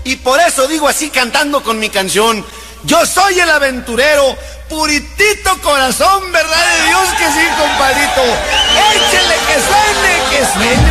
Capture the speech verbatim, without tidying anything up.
Y por eso digo así cantando con mi canción: yo soy el aventurero, puritito corazón, verdad de Dios que sí, compadrito. Échele que suene, que suene.